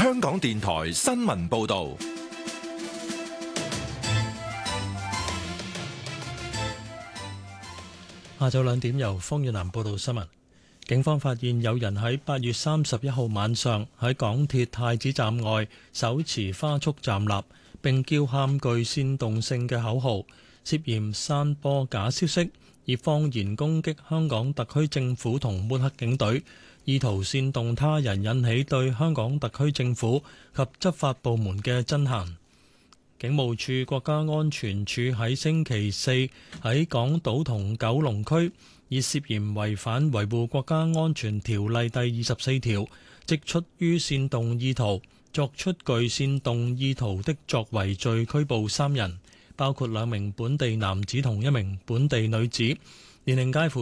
香港電台新聞報道。 下晝2點由方遠南報道新聞。警方發現有人喺8月31號晚上喺港鐵太子站外手持花束站立，並叫喊具煽動性嘅口號，涉嫌散播假消息，以謊言攻擊香港特區政府同抹黑警隊，意圖煽動他人引起對香港特區政府及執法部門嘅憎恨。警務處國家安全處喺星期四喺港島同九龍區，以涉嫌違反維護國家安全條例第24條，即出於煽動意圖，作出具煽動意圖的作為罪拘捕3人，包括2名本地男子同1名本地女子，年齡介乎